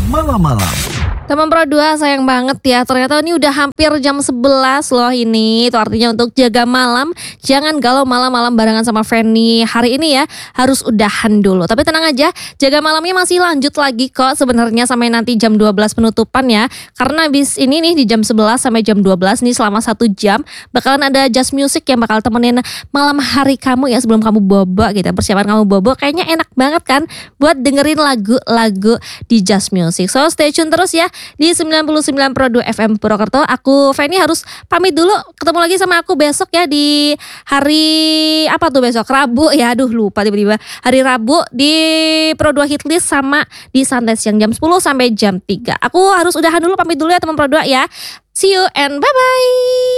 malam-malam. Teman Pro 2 sayang banget ya, ternyata ini udah hampir jam 11 loh ini. Itu artinya untuk jaga malam, jangan galau malam-malam barengan sama Fanny. Hari ini ya harus udahan dulu. Tapi tenang aja, jaga malamnya masih lanjut lagi kok sebenarnya sampai nanti jam 12 penutupan ya. Karena abis ini nih di jam 11 sampai jam 12 nih selama 1 jam bakalan ada Just Music yang bakal temenin malam hari kamu ya sebelum kamu bobo gitu. Persiapan kamu bobo kayaknya enak banget kan buat dengerin lagu-lagu di Just Music. So stay tune terus ya di 99 Pro 2 FM Purwokerto. Aku Fanny harus pamit dulu. Ketemu lagi sama aku besok ya di hari apa tuh besok? Rabu ya. Aduh lupa tiba-tiba. Hari Rabu di Pro 2 Hitlist sama di Santai Siang jam 10 sampai jam 3. Aku harus udahan dulu, pamit dulu ya teman Pro 2 ya. See you and bye-bye.